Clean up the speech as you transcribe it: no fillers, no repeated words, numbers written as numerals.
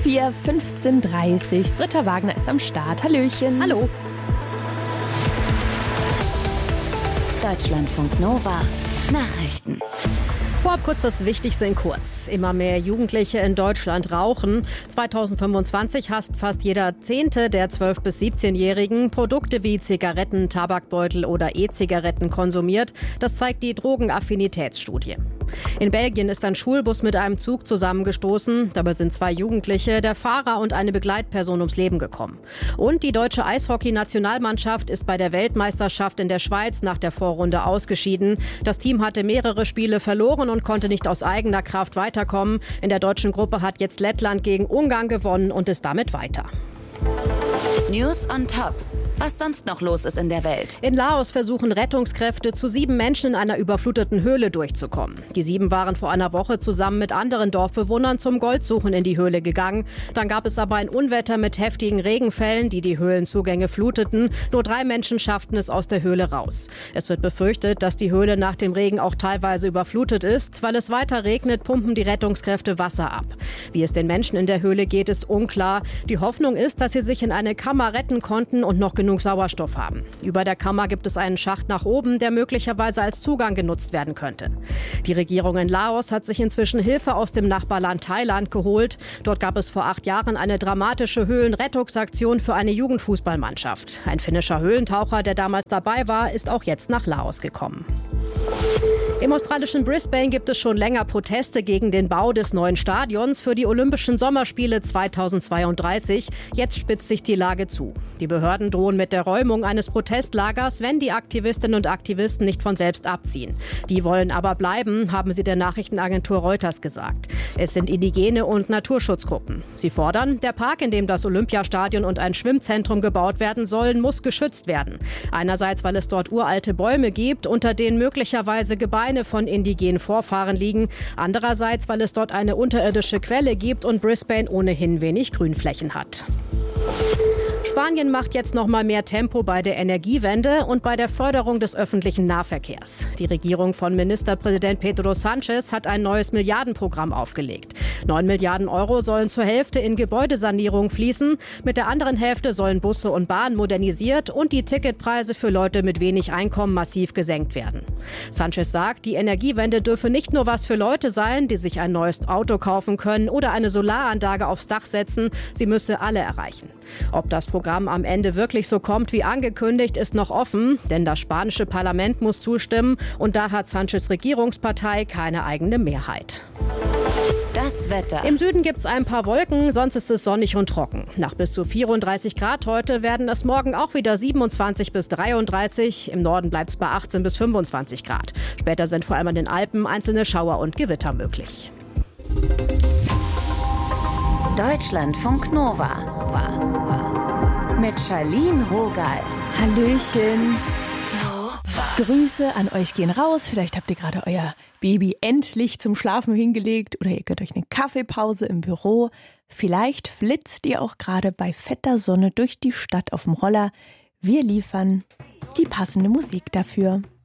4, 15:30 Uhr. Britta Wagner ist am Start. Hallöchen. Hallo. Deutschlandfunk Nova Nachrichten. Vorab kurz das Wichtigste in kurz. Immer mehr Jugendliche in Deutschland rauchen. 2025 hat fast jeder Zehnte der 12- bis 17-Jährigen Produkte wie Zigaretten, Tabakbeutel oder E-Zigaretten konsumiert. Das zeigt die Drogenaffinitätsstudie. In Belgien ist ein Schulbus mit einem Zug zusammengestoßen. Dabei sind 2 Jugendliche, der Fahrer und eine Begleitperson ums Leben gekommen. Und die deutsche Eishockey-Nationalmannschaft ist bei der Weltmeisterschaft in der Schweiz nach der Vorrunde ausgeschieden. Das Team hatte mehrere Spiele verloren und konnte nicht aus eigener Kraft weiterkommen. In der deutschen Gruppe hat jetzt Lettland gegen Ungarn gewonnen und ist damit weiter. News on Top. Was sonst noch los ist in der Welt. In Laos versuchen Rettungskräfte, zu 7 Menschen in einer überfluteten Höhle durchzukommen. Die 7 waren vor einer Woche zusammen mit anderen Dorfbewohnern zum Goldsuchen in die Höhle gegangen. Dann gab es aber ein Unwetter mit heftigen Regenfällen, die Höhlenzugänge fluteten. Nur 3 Menschen schafften es aus der Höhle raus. Es wird befürchtet, dass die Höhle nach dem Regen auch teilweise überflutet ist. Weil es weiter regnet, pumpen die Rettungskräfte Wasser ab. Wie es den Menschen in der Höhle geht, ist unklar. Die Hoffnung ist, dass sie sich in eine Kammer retten konnten und noch genug Sauerstoff haben. Über der Kammer gibt es einen Schacht nach oben, der möglicherweise als Zugang genutzt werden könnte. Die Regierung in Laos hat sich inzwischen Hilfe aus dem Nachbarland Thailand geholt. Dort gab es vor 8 Jahren eine dramatische Höhlenrettungsaktion für eine Jugendfußballmannschaft. Ein finnischer Höhlentaucher, der damals dabei war, ist auch jetzt nach Laos gekommen. Im australischen Brisbane gibt es schon länger Proteste gegen den Bau des neuen Stadions für die Olympischen Sommerspiele 2032. Jetzt spitzt sich die Lage zu. Die Behörden drohen mit der Räumung eines Protestlagers, wenn die Aktivistinnen und Aktivisten nicht von selbst abziehen. Die wollen aber bleiben, haben sie der Nachrichtenagentur Reuters gesagt. Es sind Indigene und Naturschutzgruppen. Sie fordern, der Park, in dem das Olympiastadion und ein Schwimmzentrum gebaut werden sollen, muss geschützt werden. Einerseits, weil es dort uralte Bäume gibt, unter denen möglicherweise Gebeine von indigenen Vorfahren liegen. Andererseits, weil es dort eine unterirdische Quelle gibt und Brisbane ohnehin wenig Grünflächen hat. Spanien macht jetzt noch mal mehr Tempo bei der Energiewende und bei der Förderung des öffentlichen Nahverkehrs. Die Regierung von Ministerpräsident Pedro Sánchez hat ein neues Milliardenprogramm aufgelegt. 9 Milliarden Euro sollen zur Hälfte in Gebäudesanierung fließen. Mit der anderen Hälfte sollen Busse und Bahnen modernisiert und die Ticketpreise für Leute mit wenig Einkommen massiv gesenkt werden. Sánchez sagt, die Energiewende dürfe nicht nur was für Leute sein, die sich ein neues Auto kaufen können oder eine Solaranlage aufs Dach setzen. Sie müsse alle erreichen. Ob das Programm am Ende wirklich so kommt wie angekündigt, ist noch offen, denn das spanische Parlament muss zustimmen und da hat Sánchez Regierungspartei keine eigene Mehrheit. Das Wetter. Im Süden gibt es ein paar Wolken, sonst ist es sonnig und trocken. Nach bis zu 34 Grad heute werden es morgen auch wieder 27 bis 33. Im Norden bleibt es bei 18 bis 25 Grad. Später sind vor allem an den Alpen einzelne Schauer und Gewitter möglich. Deutschlandfunk Nova. Mit Charlene Rogal. Hallöchen. Grüße an euch gehen raus. Vielleicht habt ihr gerade euer Baby endlich zum Schlafen hingelegt oder ihr gönnt euch eine Kaffeepause im Büro. Vielleicht flitzt ihr auch gerade bei fetter Sonne durch die Stadt auf dem Roller. Wir liefern die passende Musik dafür.